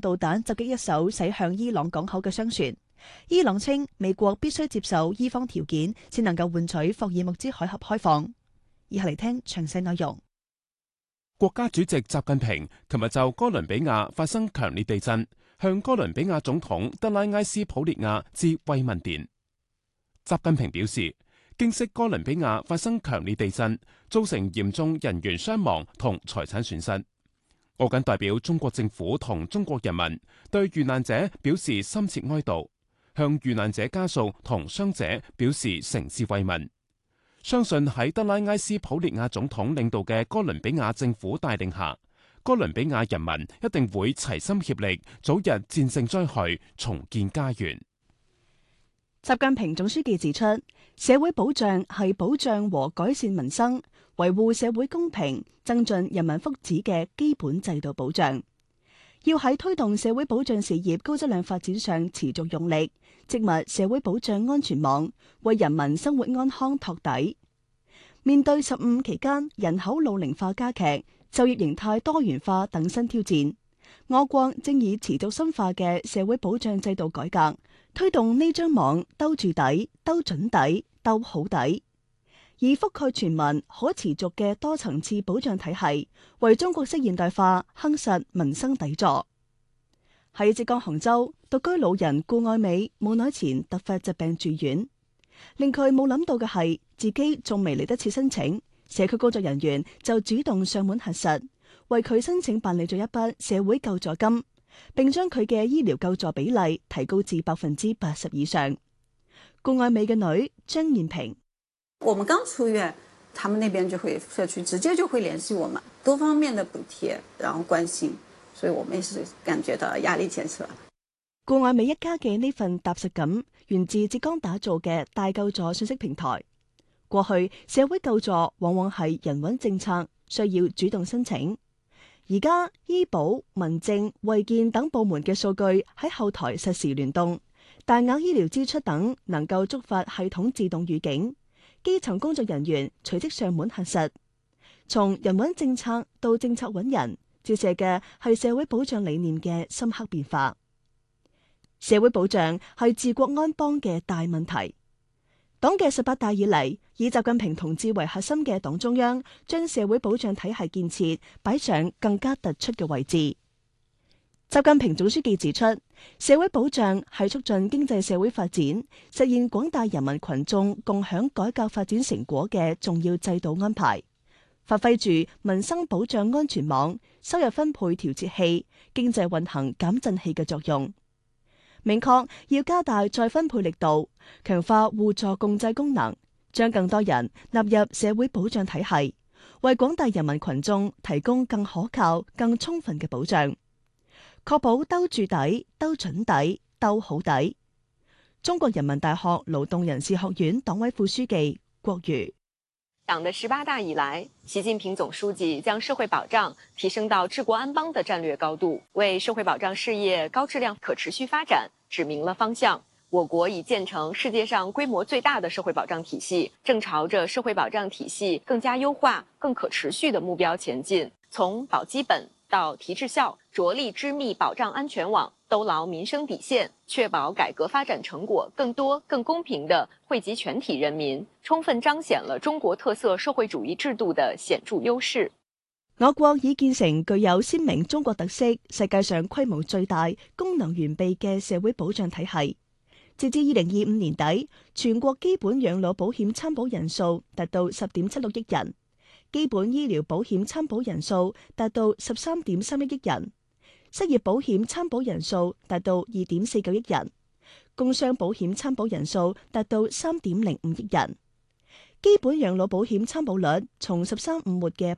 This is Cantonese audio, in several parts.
導彈襲擊一艘駛向伊朗港口嘅商船。伊朗稱美國必須接受伊方條件，先能夠換取霍爾木茲海峽開放。以下嚟聽詳細內容。 國家主席習近平琴日就哥倫比亞發生強烈地震，向哥倫比亞總統德拉埃斯普列亞致慰問電。習近平表示，經悉哥倫比亞發生強烈地震，造成嚴重人員傷亡同財產損失。我謹代表中國政府同中國人民對遇難者表示深切哀悼，向遇難者家屬同傷者表示誠摯慰問。相信喺德拉埃斯普列亞總統領導嘅哥倫比亞政府帶領下，哥倫比亞人民一定會齊心協力，早日戰勝災害，重建家園。 習近平總書記指出，社會保障係保障和改善民生、維護社會公平、增進人民福祉嘅基本制度保障。要喺推動社會保障事業高質量發展上持續用力，織密社會保障安全網，為人民生活安康托底。面對15期間人口老齡化加劇、就業形態多元化等新挑戰，我國正以持續深化嘅社會保障制度改革，推動呢張網兜住底、兜準底、兜好底，以覆蓋全民可持續嘅多層次保障體系，為中國式現代化夯實民生底座。喺浙江杭州，獨居老人顧愛美冇耐前突發疾病住院，令佢冇諗到嘅係，自己仲未嚟得切申請，社區工作人員就主動上門核實，為佢申請辦理咗一筆社會救助金，並將佢嘅醫療救助比例提高至80%以上。顧愛美嘅女張燕平， 我們剛出院，他們那邊就會社區直接就會聯繫我們，多方面的補貼，然後關心，所以我們也是感覺到壓力減少。 顧愛美一家嘅呢份踏實感，源自浙江打造嘅大救助信息平台。過去社會救助往往係人穩政策，需要主動申請。而家醫保、民政、衛健等部門嘅數據喺後台實時聯動，大額醫療支出等能夠觸發系統自動預警，基層工作人員隨即上門核實。從人穩政策到政策穩人，折射嘅係社會保障理念嘅深刻變化。社會保障係治國安邦嘅大問題。黨嘅18大以嚟，以習近平同志為核心嘅黨中央，將社會保障體系建設擺上更加突出嘅位置。習近平總書記指出，社會保障係促進經濟社會發展、實現廣大人民群眾共享改革發展成果嘅重要制度安排，發揮住民生保障安全網、收入分配調節器、經濟運行減震器嘅作用。明確要加大再分配力度，強化互助共濟功能，將更多人納入社會保障體系，為廣大人民群眾提供更可靠、更充分嘅保障，確保兜住底、兜準底、兜好底。中國人民大學勞動人事學院黨委副書記郭瑜， 黨的18大以來，習近平總書記將社會保障提升到治國安邦的戰略高度，為社會保障事業高質量可持續發展指明了方向。我國已建成世界上規模最大的社會保障體系，正朝着社會保障體系更加優化、更可持續的目標前進。從保基本到提質效，着力織密保障安全網，兜牢民生底線，確保改革發展成果更多、更公平地惠及全體人民，充分彰顯了中國特色社會主義制度的顯著優勢。 我國已建成具有鮮明中國特色、世界上規模最大、功能完備嘅社會保障體系。截至2025年底，全國基本養老保險參保人數達到10.76億人，基本醫療保險參保人數達到13.31億人，失業保險參保人數達到2.49億人，工傷保險參保人數達到3.05億人。基本養老保險參保率從13.5末嘅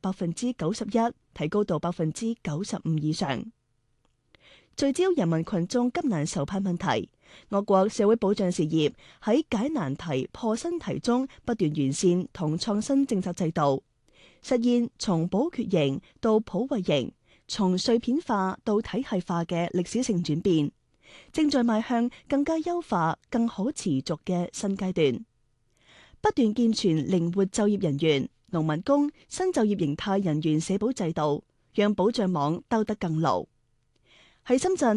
91%提高到95%以上。聚焦人民群眾急難愁盼問題，我國社會保障事業喺解難題、破新題中不斷完善同創新政策制度，實現從補缺型到普惠型、從碎片化到體系化嘅歷史性轉變，正在邁向更加優化、更可持續嘅新階段。不斷健全靈活就業人員、農民工、新就業形態人員社保制度，讓保障網兜得更牢。喺深圳，